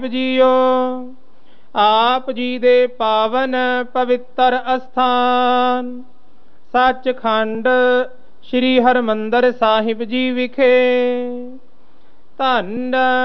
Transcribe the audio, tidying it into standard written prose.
JIO ਆਪ ਜੀ ਦੇ ਪਾਵਨ ਪਵਿੱਤਰ ਅਸਥਾਨ ਸੱਚਖੰਡ ਸ੍ਰੀ ਹਰਿਮੰਦਰ ਸਾਹਿਬ ਜੀ ਵਿਖੇ ਧੰਨ